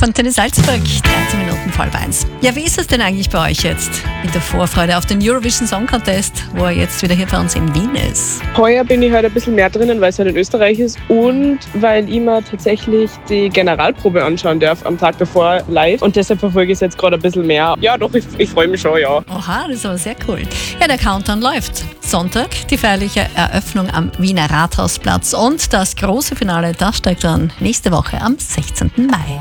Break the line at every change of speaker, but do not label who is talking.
von Tönne Salzburg, 13 Minuten vor 1. Ja, wie ist es denn eigentlich bei euch jetzt mit der Vorfreude auf den Eurovision Song Contest, wo er jetzt wieder hier bei uns in Wien ist?
Heuer bin ich halt ein bisschen mehr drinnen, weil es halt in Österreich ist und weil ich mir tatsächlich die Generalprobe anschauen darf am Tag davor live und deshalb verfolge ich es jetzt gerade ein bisschen mehr. Ja, doch, ich freue mich schon, ja.
Oha, das ist aber sehr cool. Ja, der Countdown läuft. Sonntag die feierliche Eröffnung am Wiener Rathausplatz und das große Finale, das steigt dann nächste Woche am 16. Mai.